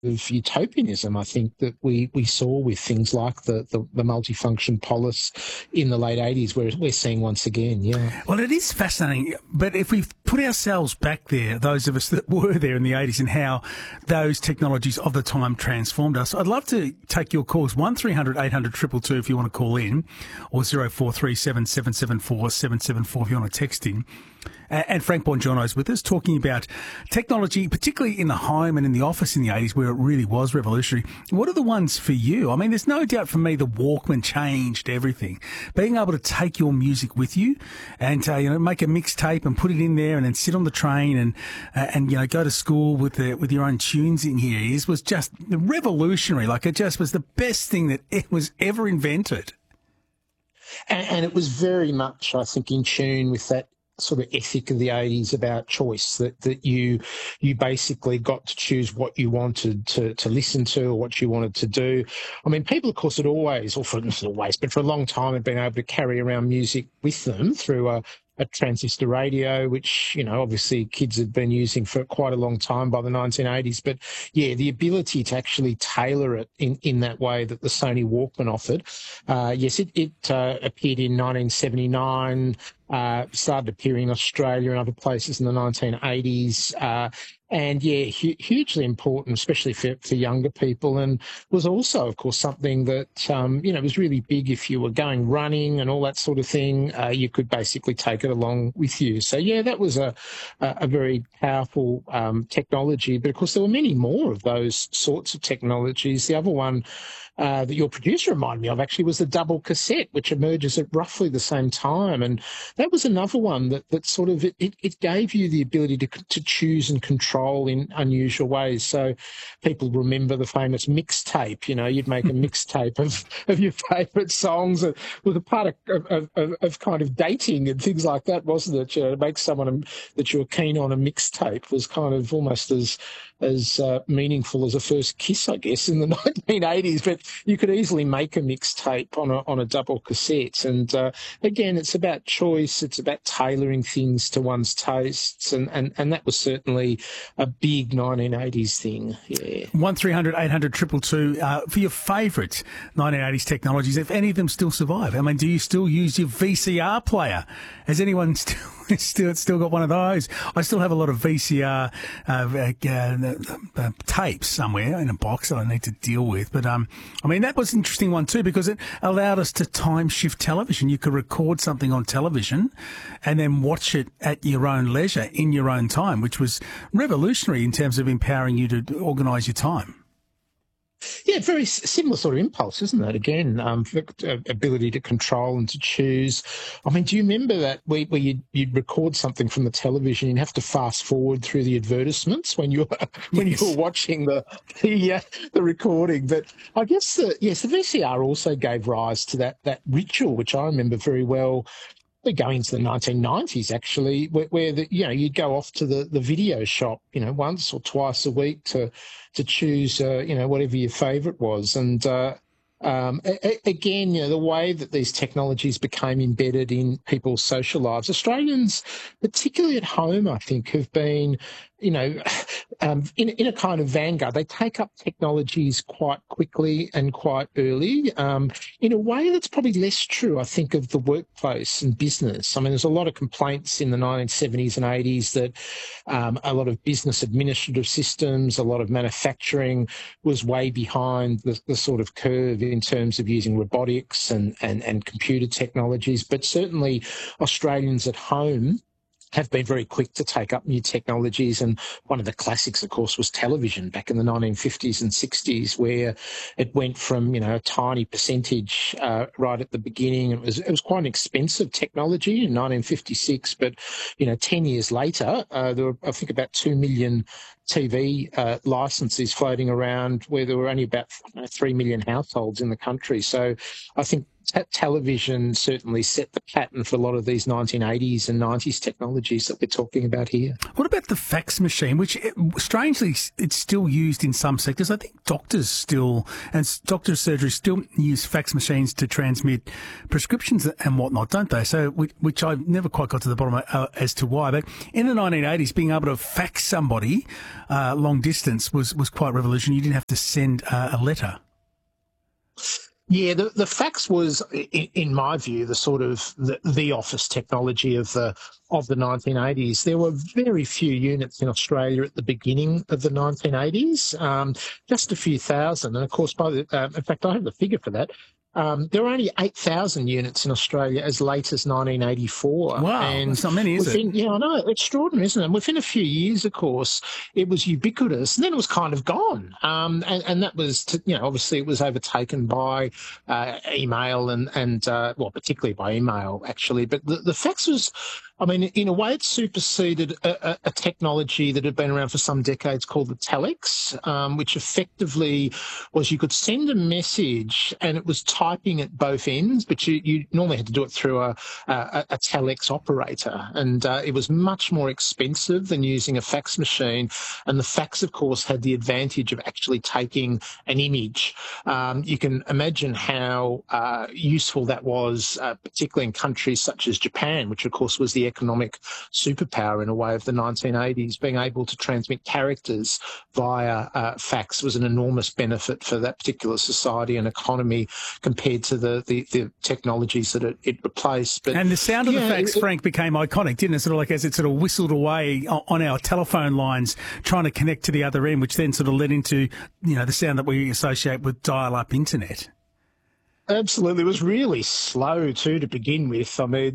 utopianism, I think, that we saw with things like the multifunction Polis in the late 80s, where we're seeing once again, yeah. Well, it is fascinating, but if we put ourselves back there, those of us that were there in the 80s, and how those technologies of the time transformed us, I'd love to take your calls, 1300 800 222 if you want to call in, or 0437 774 774 if you want to text in. And Frank Bongiorno is with us, talking about technology, particularly in the home and in the office in the 80s, where it really was revolutionary. What are the ones for you? I mean, there's no doubt for me the Walkman changed everything. Being able to take your music with you and, make a mixtape and put it in there and then sit on the train and go to school with your own tunes in your ears was just revolutionary. Like, it just was the best thing that it was ever invented. And it was very much, I think, in tune with that sort of ethic of the 80s about choice, that you basically got to choose what you wanted to listen to or what you wanted to do. I mean, people, of course, not always, but for a long time had been able to carry around music with them through a transistor radio, which, obviously kids had been using for quite a long time by the 1980s. But, yeah, the ability to actually tailor it in that way that the Sony Walkman offered. Yes, it appeared in 1979, started appearing in Australia and other places in the 1980s. And, yeah, hugely important, especially for younger people, and was also, of course, something that, was really big if you were going running and all that sort of thing. You could basically take it along with you. So, yeah, that was a very powerful technology. But, of course, there were many more of those sorts of technologies. The other one that your producer reminded me of actually was the double cassette, which emerges at roughly the same time. And that was another one that sort of, it gave you the ability to choose and control in unusual ways. So people remember the famous mixtape. You'd make a mixtape of your favourite songs with a part of kind of dating and things like that, wasn't it? To make someone that you were keen on a mixtape was kind of almost as meaningful as a first kiss, I guess, in the 1980s. But you could easily make a mixtape on a double cassette. And again, it's about choice. It's about tailoring things to one's tastes. And that was certainly a big 1980s thing. Yeah. 1300 800 222 for your favourite 1980s technologies, if any of them still survive. I mean, do you still use your VCR player? Has anyone still got one of those? I still have a lot of VCR tapes somewhere in a box that I need to deal with. But, that was an interesting one too, because it allowed us to time shift television. You could record something on television and then watch it at your own leisure in your own time, which was revolutionary in terms of empowering you to organise your time. Yeah, very similar sort of impulse, isn't it? Again, ability to control and to choose. I mean, do you remember that where you'd record something from the television, you'd have to fast forward through the advertisements when you were watching the recording? But I guess the VCR also gave rise to that ritual, which I remember very well. We're going into the 1990s, actually, where you'd go off to the video shop, once or twice a week to choose, whatever your favourite was. And again, the way that these technologies became embedded in people's social lives, Australians, particularly at home, I think, have been, in a kind of vanguard. They take up technologies quite quickly and quite early, in a way that's probably less true, I think, of the workplace and business. I mean, there's a lot of complaints in the 1970s and 80s that a lot of business administrative systems, a lot of manufacturing was way behind the sort of curve in terms of using robotics and computer technologies. But certainly Australians at home have been very quick to take up new technologies. And one of the classics, of course, was television back in the 1950s and 60s, where it went from, a tiny percentage right at the beginning. It was quite an expensive technology in 1956, but, 10 years later, there were, I think, about 2 million TV licenses floating around, where there were only about 3 million households in the country. So I think television certainly set the pattern for a lot of these 1980s and 90s technologies that we're talking about here. What about the fax machine, which strangely it's still used in some sectors? I think doctors surgery still use fax machines to transmit prescriptions and whatnot, don't they? So, which I've never quite got to the bottom of, as to why. But in the 1980s, being able to fax somebody long distance was quite revolutionary. You didn't have to send a letter. Yeah, the fax was, in my view, the sort of the office technology of the 1980s. There were very few units in Australia at the beginning of the 1980s, just a few thousand. And of course, in fact, I have the figure for that. There were only 8,000 units in Australia as late as 1984. Wow, and that's not many, is it? Yeah, I know. Extraordinary, isn't it? And within a few years, of course, it was ubiquitous, and then it was kind of gone. And that was, obviously it was overtaken by email and particularly by email, actually. But the fax was, I mean, in a way, it superseded a technology that had been around for some decades called the telex, which effectively was you could send a message and it was typing at both ends, but you normally had to do it through a telex operator. And it was much more expensive than using a fax machine. And the fax, of course, had the advantage of actually taking an image. You can imagine how useful that was, particularly in countries such as Japan, which, of course, was the economic superpower in a way of the 1980s. Being able to transmit characters via fax was an enormous benefit for that particular society and economy compared to the technologies that it replaced. But, and the sound of the fax, Frank, became iconic, didn't it? Sort of like as it sort of whistled away on our telephone lines, trying to connect to the other end, which then sort of led into, the sound that we associate with dial-up internet. Absolutely. It was really slow too to begin with. I mean,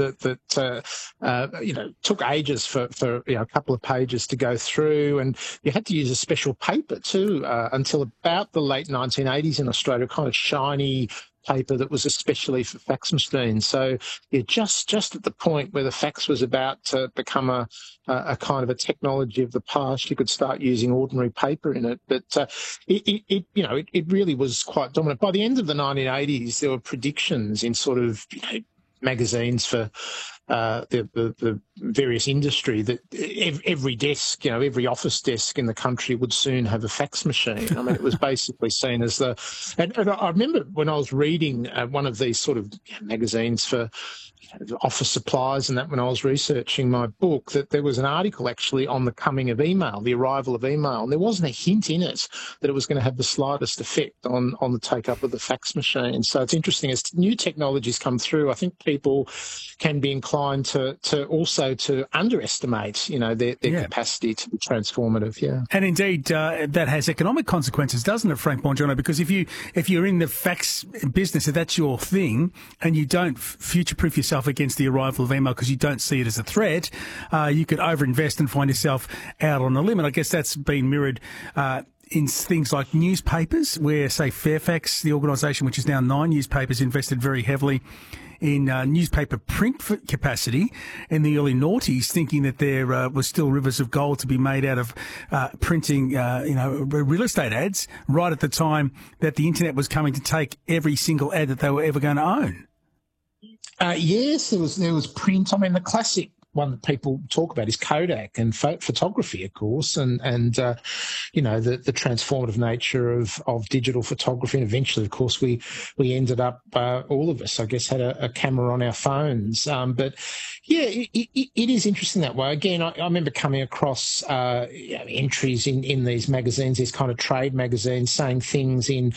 took ages for a couple of pages to go through, and you had to use a special paper too until about the late 1980s in Australia, kind of shiny paper that was especially for fax machines. So just at the point where the fax was about to become a kind of a technology of the past, you could start using ordinary paper in it. But it really was quite dominant. By the end of the 1980s, there were predictions in sort of magazines for the various industry that every desk, every office desk in the country would soon have a fax machine. I mean, it was basically seen as and I remember when I was reading one of these sort of magazines for office supplies and that when I was researching my book, that there was an article actually on the coming of email, the arrival of email, and there wasn't a hint in it that it was going to have the slightest effect on the take-up of the fax machine. So it's interesting, as new technologies come through, I think people can be inclined to underestimate, their capacity to be transformative. Yeah. And indeed, that has economic consequences, doesn't it, Frank Bongiorno? Because if you're in the fax business, if that's your thing, and you don't future-proof yourself against the arrival of email because you don't see it as a threat, you could overinvest and find yourself out on a limb. And I guess that's been mirrored in things like newspapers, where, say, Fairfax, the organisation, which is now 9 newspapers, invested very heavily in newspaper print capacity in the early noughties, thinking that there was still rivers of gold to be made out of printing, real estate ads, right at the time that the internet was coming to take every single ad that they were ever going to own. Yes, there was print. I mean, the classic one that people talk about is Kodak and photography, of course, and the transformative nature of digital photography. And eventually, of course, we ended up, all of us, I guess, had a camera on our phones. But yeah, it is interesting that way. Again, I remember coming across entries in these magazines, these kind of trade magazines, saying things in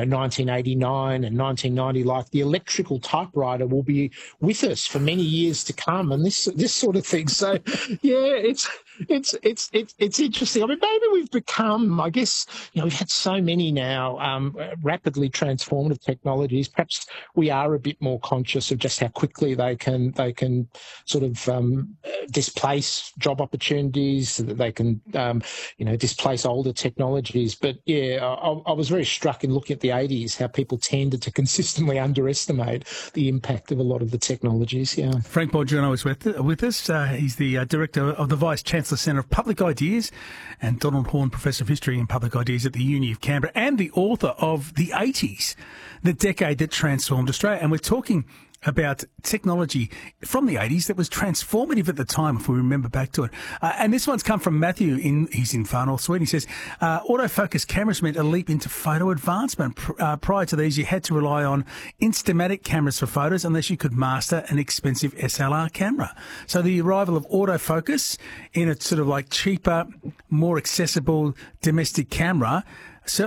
1989 and 1990, like the electrical typewriter will be with us for many years to come, and this sort of thing. So yeah, it's interesting. I mean, maybe we've become, I guess, we've had so many now rapidly transformative technologies. Perhaps we are a bit more conscious of just how quickly they can sort of displace job opportunities, that they can displace older technologies. But yeah, I was very struck in looking at the 80s how people tended to consistently underestimate the impact of a lot of the technologies. Yeah. Frank Bongiorno is with us. He's the director of the Vice Chancellor Centre of Public Ideas, and Donald Horne, Professor of History and Public Ideas at the Uni of Canberra, and the author of The 80s, the decade that transformed Australia. And we're talking about technology from the 80s that was transformative at the time, if we remember back to it. And this one's come from Matthew. He's in Far North Sweden. He says, autofocus cameras meant a leap into photo advancement. Prior to these, you had to rely on Instamatic cameras for photos unless you could master an expensive SLR camera. So the arrival of autofocus in a sort of like cheaper, more accessible domestic camera